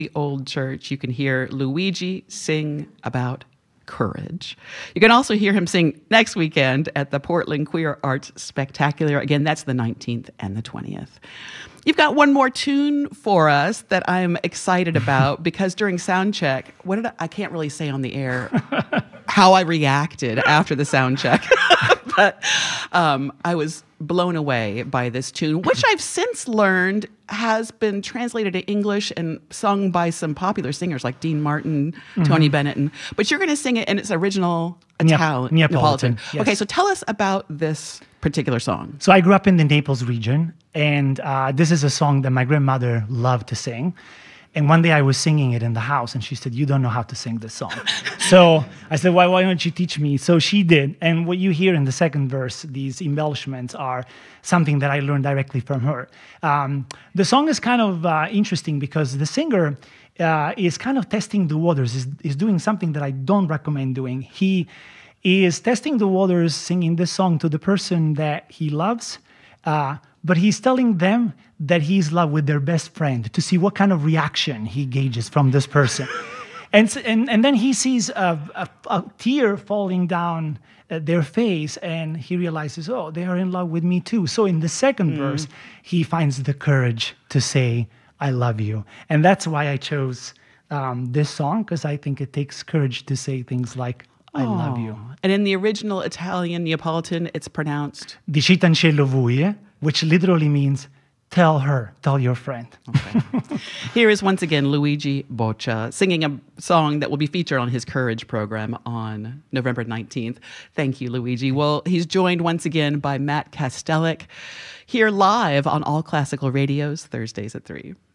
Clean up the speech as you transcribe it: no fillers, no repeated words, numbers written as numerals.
the old church, you can hear Luigi sing about courage. You can also hear him sing next weekend at the Portland Queer Arts Spectacular. Again, that's the 19th and the 20th. You've got one more tune for us that I'm excited about because during sound check, I can't really say on the air how I reacted after the sound check, but I was blown away by this tune, which I've since learned has been translated to English and sung by some popular singers like Dean Martin, Tony Bennett. But you're going to sing it in its original Neapolitan. Yes. Okay, so tell us about this particular song. So I grew up in the Naples region, and this is a song that my grandmother loved to sing. And one day I was singing it in the house, and she said, "You don't know how to sing this song." So I said, why don't you teach me? So she did. And what you hear in the second verse, these embellishments are something that I learned directly from her. The song is kind of interesting because the singer is kind of testing the waters, is doing something that I don't recommend doing. He is testing the waters, singing this song to the person that he loves, but he's telling them that he's in love with their best friend to see what kind of reaction he gauges from this person. And then he sees a tear falling down their face, and he realizes, oh, they are in love with me too. So in the second verse, he finds the courage to say, I love you. And that's why I chose this song, because I think it takes courage to say things like, I love you. And in the original Italian Neapolitan, it's pronounced? Dicite in cielo voi, which literally means tell her, tell your friend. Okay. Here is once again Luigi Boccia singing a song that will be featured on his Courage program on November 19th. Thank you, Luigi. Well, he's joined once again by Matt Kastelic here live on All Classical Radios, Thursdays at 3.